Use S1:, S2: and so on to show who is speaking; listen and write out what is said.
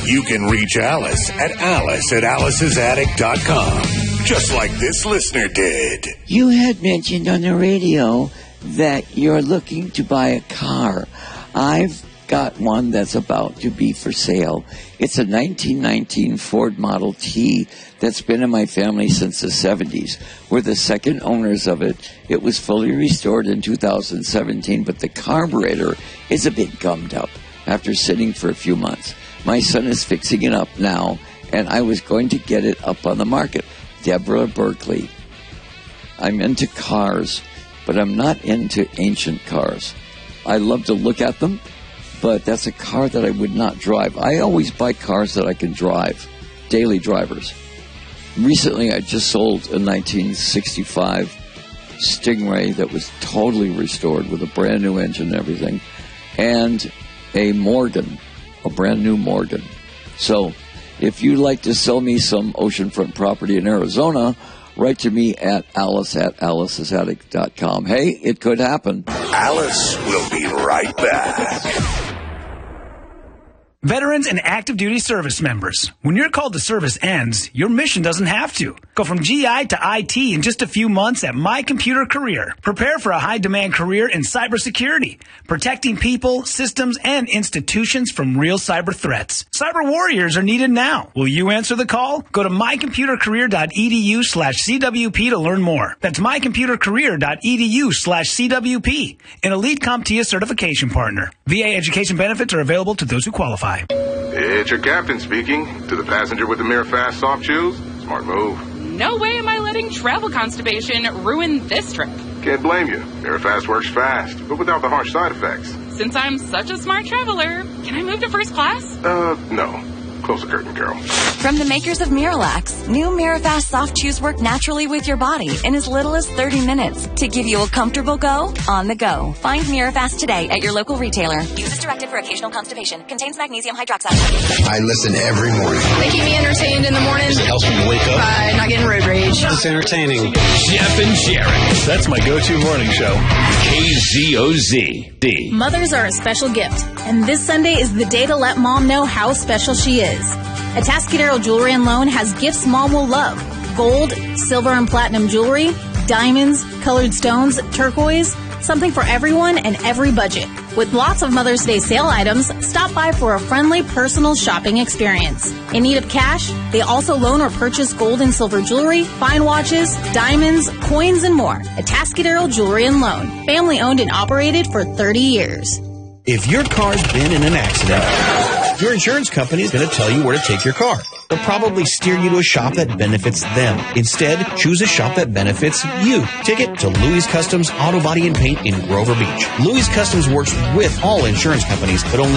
S1: You can reach Alice at alicesattic.com, just like this listener did.
S2: You had mentioned on the radio that you're looking to buy a car. I've got one that's about to be for sale. It's a 1919 Ford Model T that's been in my family since the 70s. We're the second owners of it. It was fully restored in 2017, but the carburetor is a bit gummed up after sitting for a few months. My son is fixing it up now, and I was going to get it up on the market. Deborah Berkeley. I'm into cars, but I'm not into ancient cars. I love to look at them, but that's a car that I would not drive. I always buy cars that I can drive, daily drivers. Recently, I just sold a 1965 Stingray that was totally restored with a brand new engine and everything, and a Morgan, a brand new Morgan. So, if you'd like to sell me some oceanfront property in Arizona, write to me at alicesattic.com. Hey, it could happen.
S1: Alice will be right back.
S3: Veterans and active duty service members, when your call to service ends, your mission doesn't have to. Go from GI to IT in just a few months at My Computer Career. Prepare for a high-demand career in cybersecurity, protecting people, systems, and institutions from real cyber threats. Cyber warriors are needed now. Will you answer the call? Go to mycomputercareer.edu/CWP to learn more. That's mycomputercareer.edu/CWP, an elite CompTIA certification partner. VA education benefits are available to those who qualify.
S4: It's your captain speaking. To the passenger with the Mirafast soft shoes, smart move.
S5: No way am I letting travel constipation ruin this trip.
S4: Can't blame you. Mirafast works fast, but without the harsh side effects.
S5: Since I'm such a smart traveler, can I move to first class?
S4: No. Close the curtain, Carol.
S6: From the makers of Miralax, new Mirafast soft chews work naturally with your body in as little as 30 minutes to give you a comfortable go on the go. Find Mirafast today at your local retailer. Use as directed for occasional constipation. Contains magnesium hydroxide.
S7: I listen every morning.
S8: They keep me entertained in the morning.
S7: It helps me wake up.
S8: By not getting road rage.
S7: It's entertaining.
S9: Jeff and Sharon. That's my go-to morning show. KZOZ-D.
S10: Mothers are a special gift, and this Sunday is the day to let mom know how special she is. Atascadero Jewelry and Loan has gifts mom will love. Gold, silver, and platinum jewelry, diamonds, colored stones, turquoise, something for everyone and every budget. With lots of Mother's Day sale items, stop by for a friendly, personal shopping experience. In need of cash, they also loan or purchase gold and silver jewelry, fine watches, diamonds, coins, and more. Atascadero Jewelry and Loan. Family owned and operated for 30 years.
S11: If your car's been in an accident, your insurance company is going to tell you where to take your car. They'll probably steer you to a shop that benefits them. Instead, choose a shop that benefits you. Take it to Louis Customs Auto Body and Paint in Grover Beach. Louis Customs works with all insurance companies, but only